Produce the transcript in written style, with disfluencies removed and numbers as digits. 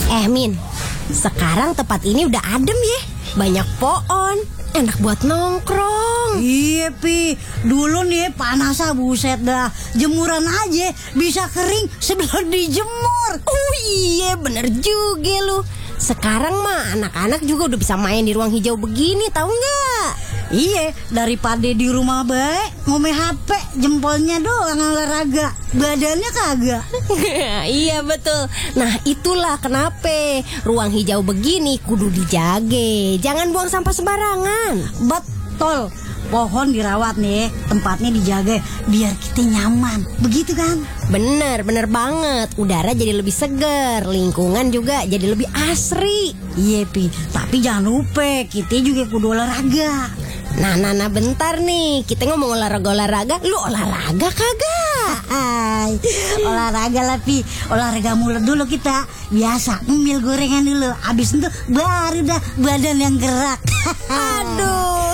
Min, sekarang tempat ini udah adem ya. Banyak pohon, enak buat nongkrong. Iya Pi, dulu nih panas buset dah. Jemuran aja bisa kering sebelum dijemur. Oh iya, bener juga lu. Sekarang mah anak-anak juga udah bisa main di ruang hijau begini, tahu nggak? Iya, daripada di rumah baik ngomel HP, jempolnya doang olahraga, badannya kagak. Iya betul. Nah itulah kenapa ruang hijau begini kudu dijaga. Jangan buang sampah sembarangan. Betul. Pohon dirawat nih, tempatnya dijaga biar kita nyaman. Begitu kan? Bener banget. Udara jadi lebih segar, lingkungan juga jadi lebih asri. Iya Pi, tapi jangan lupa kita juga kudu olahraga. Nah bentar nih, kita ngomong olahraga. Lu olahraga kagak? Hai, olahraga lah Pi. Olahraga mulut dulu kita. Biasa ngemil gorengan dulu. Abis itu baru dah badan yang gerak. Aduh,